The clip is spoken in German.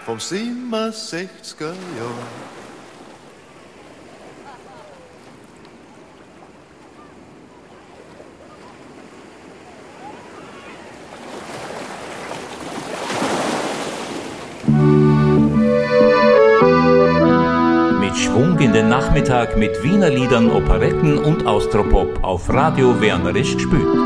vom 67er Jahr. Mit Schwung in den Nachmittag mit Wiener Liedern, Operetten und Austropop auf Radio Wernerisch gespült.